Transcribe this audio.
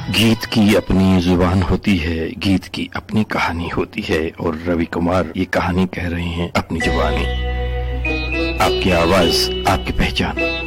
गीत की अपनी जुबान होती है, गीत की अपनी कहानी होती है और रवि कुमार ये कहानी कह रहे हैं अपनी जुबानी। आपकी आवाज, आपकी पहचान।